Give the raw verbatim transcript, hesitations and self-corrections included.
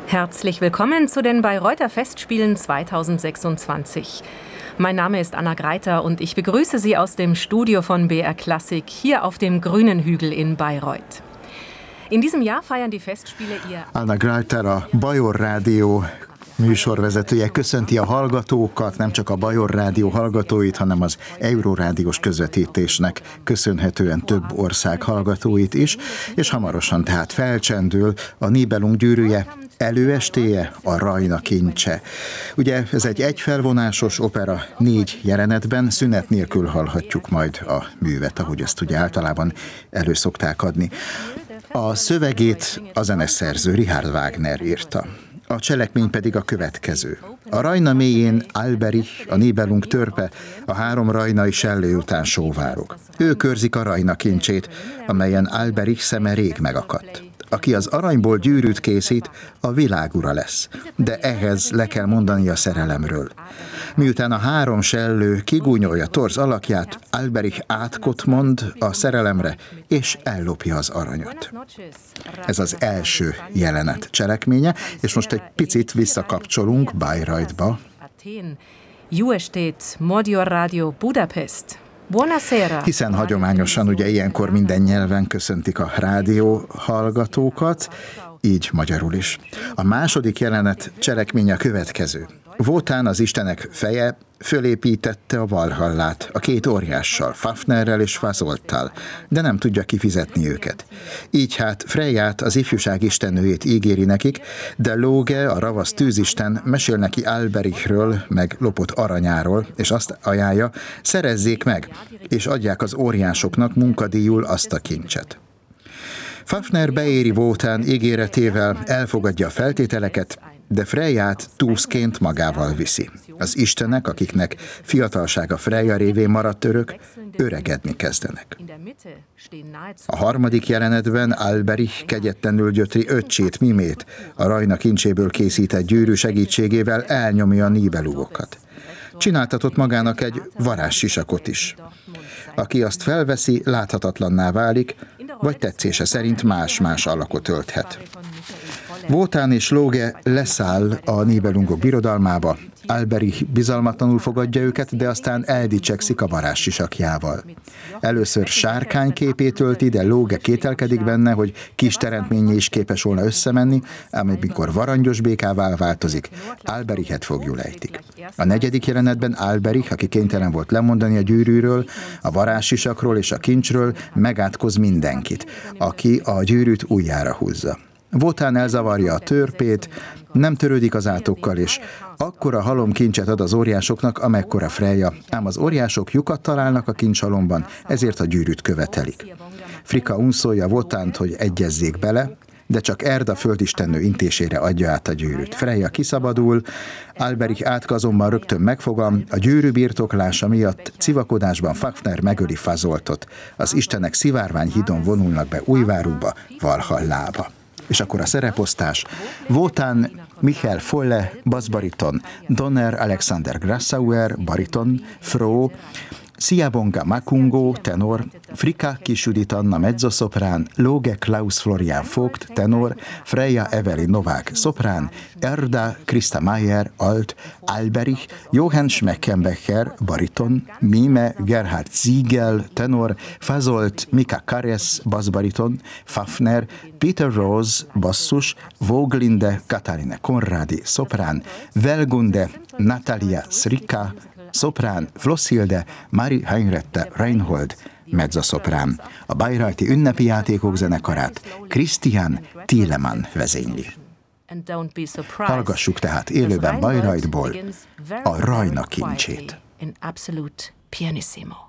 Herzlich willkommen zu den Bayreuther Festspielen zweitausendsechsundzwanzig. Mein Name ist Anna Greiter und ich begrüße Sie aus dem Studio von B R Klassik hier auf dem grünen Hügel in Bayreuth. In diesem Jahr feiern die Festspiele ihr... Anna Greiter, a Bajor Rádió műsorvezetője köszönti a hallgatókat, nem csak a Bajor Rádió hallgatóit, hanem az Eurorádiós közvetítésnek köszönhetően több ország hallgatóit is, és hamarosan tehát felcsendül a Nibelung gyűrűje előestéje, a Rajna kincse. Ugye ez egy egyfelvonásos opera, négy jelenetben, szünet nélkül hallhatjuk majd a művet, ahogy ezt ugye általában elő szokták adni. A szövegét a zeneszerző Richard Wagner írta. A cselekmény pedig a következő. A Rajna mélyén Alberich, a Nibelung törpe, a három rajnai sellő után sóvárog. Ő körzik a Rajna kincsét, amelyen Alberich szeme rég megakadt. Aki az aranyból gyűrűt készít, a világura lesz, de ehhez le kell mondani a szerelemről. Miután a három sellő kigúnyolja torz alakját, Alberich átkot mond a szerelemre, és ellopja az aranyat. Ez az első jelenet cselekménye, és most egy picit visszakapcsolunk Bayreuthba. Jó estét, Magyar Rádió Budapest. Buonasera. Hiszen hagyományosan ugye ilyenkor minden nyelven köszöntik a rádió hallgatókat, így magyarul is. A második jelenet cselekménye a következő. Vótán az istenek feje fölépítette a Valhallát a két óriással, Fafnerrel és Fazolttal, de nem tudja kifizetni őket. Így hát Freyját, az ifjúság istennőjét ígéri nekik, de Loge, a ravasz tűzisten mesél neki Alberichről, meg lopott aranyáról, és azt ajánlja, szerezzék meg, és adják az óriásoknak munkadíjul azt a kincset. Fafner beéri Vótán ígéretével, elfogadja a feltételeket, de Freyját túszként magával viszi. Az istenek, akiknek fiatalsága Freyja révén maradt örök, öregedni kezdenek. A harmadik jelenetben Alberich kegyetlenül gyötri öccsét, Mimét, a Rajna kincséből készített gyűrű segítségével elnyomja a Nibelungokat. Csináltatott magának egy varázssisakot is. Aki azt felveszi, láthatatlanná válik, vagy tetszése szerint más-más alakot ölthet. Vótán és Loge leszáll a Nibelungok birodalmába, Alberich bizalmatlanul fogadja őket, de aztán eldicsekszik a varázssisakjával. Először sárkány képét ölti, de Loge kételkedik benne, hogy kis teremtményé is képes volna összemenni, ám amikor varangyos békává változik, Alberichet foglyul ejtik. A negyedik jelenetben Alberich, aki kénytelen volt lemondani a gyűrűről, a varázssisakról és a kincsről, megátkoz mindenkit, aki a gyűrűt ujjára húzza. Vótán elzavarja a törpét, nem törődik az átokkal, és akkora halomkincset ad az óriásoknak, amekkora Freyja, ám az óriások lyukat találnak a kincshalomban, ezért a gyűrűt követelik. Fricka unszolja Vótánt, hogy egyezzék bele, de csak Erda földistennő intésére adja át a gyűrűt. Freyja kiszabadul, Alberich átka azonban rögtön megfogam, a gyűrű birtoklása miatt civakodásban Fafner megöli Fazoltot. Az istenek szivárvány hídon vonulnak be Újvárukba, Valhallába. És akkor a szereposztás. Vótán Michael Folle, basszbariton, Donner Alexander Grassauer, bariton, Fro, Sziabonga Makungo, tenor, Fricka Kis Judit Anna mezzoszoprán, Loge Klaus Florian Vogt, tenor, Freyja Evelyn Novák, szoprán, Erda Krista Mayer, alt, Alberich, Johann Schmeckenbecher, bariton, Mime Gerhard Ziegel, tenor, Fazolt Mika Kares, basszbariton, Fafner, Peter Rose, basszus, Voglinde Katarina Konrádi, szoprán, Velgunde Natalia Srika, szoprán, Flosshilde, Mari Heinrette Reinhold, mezzoszoprán. A Bayreuthi ünnepi játékok zenekarát Christian Thielemann vezényli. Hallgassuk tehát élőben Bayreuthból a Rajna kincsét. Pianissimo.